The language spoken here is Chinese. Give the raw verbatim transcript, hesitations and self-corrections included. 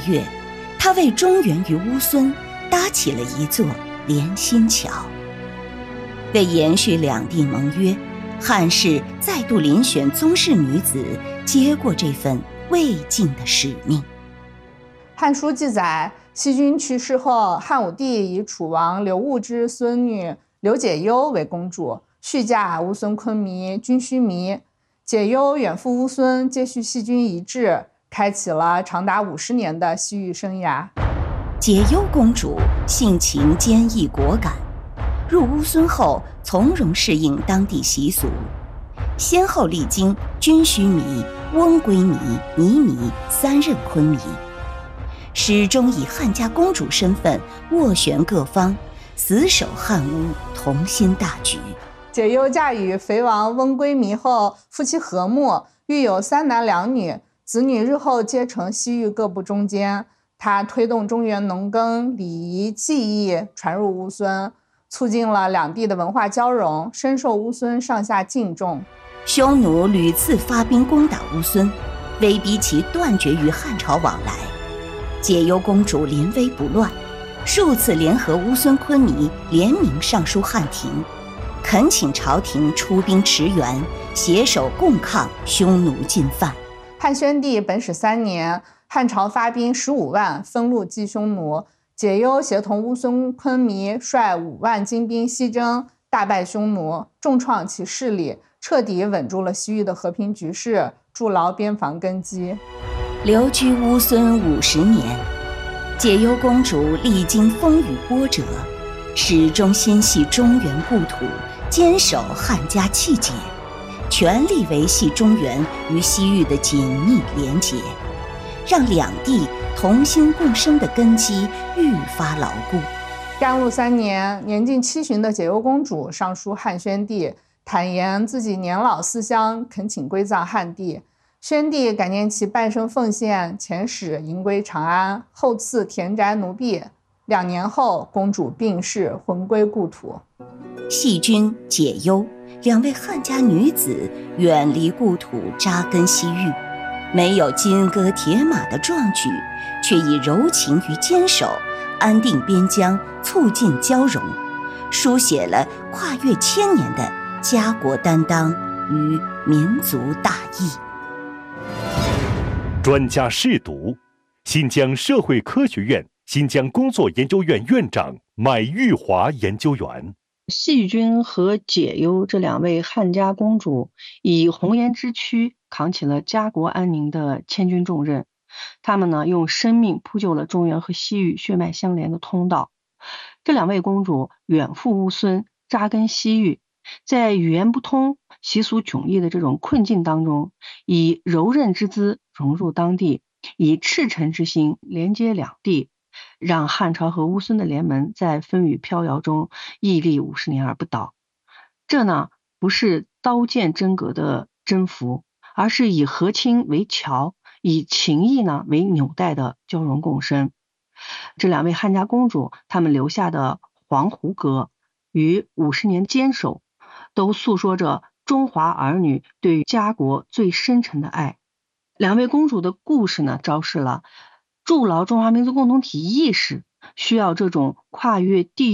月，他为中原与乌孙搭起了一座连心桥。为延续两地盟约，汉室再度遴选宗室女子接过这份未尽的使命。 汉书记载，西君去世后，汉武帝以楚王刘戊之孙女刘解忧为公主，续嫁乌孙昆弥、君须弥。解忧远赴乌孙，接续西君遗志，开启了长达五十年的西域生涯。 解忧公主性情坚毅果敢，入乌孙后从容适应当地习俗，先后历经君须弥、翁归弥、倪弥三任昆弥，始终以汉家公主身份斡旋各方，死守汉乌同心大局。 解忧嫁与肥王翁归弥后，夫妻和睦，育有三男两女，子女日后皆成西域各部中监。他推动中原农耕、礼仪、技艺传入乌孙，促进了两地的文化交融，深受乌孙上下敬重。 匈奴屡次发兵攻打乌孙，威逼其断绝与汉朝往来。解忧公主临危不乱，数次联合乌孙昆弥联名上书汉庭，恳请朝廷出兵驰援，携手共抗匈奴进犯。 汉宣帝本始三年，汉朝发兵十五万，分路击匈奴。解忧协同乌孙昆弥率五万精兵西征，大败匈奴，重创其势力，彻底稳住了西域的和平局势，筑牢边防根基。 留居乌孙五十年，解忧公主历经风雨波折，始终心系中原故土，坚守汉家气节，全力维系中原与西域的紧密连结，让两地同心共生的根基愈发牢固。 甘露三年，年近七旬的解忧公主上书汉宣帝，坦言自己年老思乡，恳请归葬汉地。宣帝感念其半生奉献，遣使迎归长安，后赐田宅奴婢。两年后，公主病逝，魂归故土。 细君、解忧两位汉家女子远离故土，扎根西域，没有金戈铁马的壮举，却以柔情与坚守安定边疆，促进交融，书写了跨越千年的家国担当与民族大义。 专家试读，新疆社会科学院新疆工作研究院院长麦玉华研究员。 细君和解忧这两位汉家公主，以红颜之躯扛起了家国安宁的千钧重任。他们呢，用生命铺就了中原和西域血脉相连的通道。这两位公主远赴乌孙，扎根西域，在语言不通、习俗迥异的这种困境当中，以柔韧之姿融入当地，以赤诚之心连接两地，让汉朝和乌孙的联盟在风雨飘摇中屹立五十年而不倒。这呢，不是刀剑真格的征服，而是以和亲为桥，以情谊呢为纽带的交融共生。这两位汉家公主，她们留下的黄湖阁与五十年坚守，都诉说着中华儿女对家国最深沉的爱。两位公主的故事呢，昭示了筑牢中华民族共同体意识需要这种跨越地